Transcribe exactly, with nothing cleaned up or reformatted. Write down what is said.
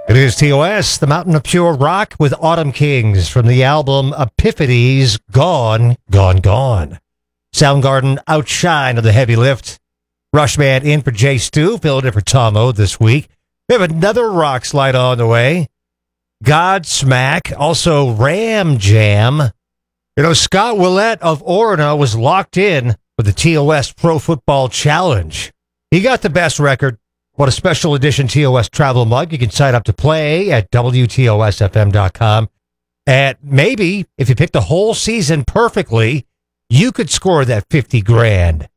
It is T O S, the Mountain of Pure Rock, with Autumn Kings from the album Epiphanies, Gone, Gone, Gone. Soundgarden outshine of the heavy lift. Rushman in for Jay Stu, filling in for Tom O this week. We have another rock slide on the way. Godsmack, also Ram Jam. You know, Scott Willett of Orono was locked in for the T O S Pro Football Challenge. He got the best record. What a special edition T O S travel mug. You can sign up to play at W T O S F M dot com. And maybe if you pick the whole season perfectly, you could score that fifty grand.